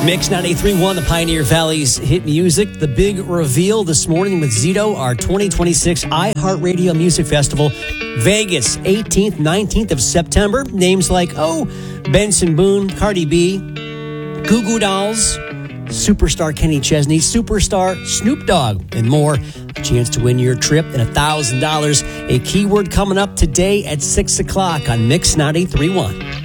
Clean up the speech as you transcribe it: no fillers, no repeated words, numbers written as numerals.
Mix 93.1, the Pioneer Valley's hit music. The big reveal this morning with Zito, our 2026 iHeartRadio Music Festival, Vegas, 18th, 19th of September. Names like, Benson Boone, Cardi B, Goo Goo Dolls, superstar Kenny Chesney, superstar Snoop Dogg, and more. A chance to win your trip and $1,000. A keyword coming up today at 6 o'clock on Mix 93.1.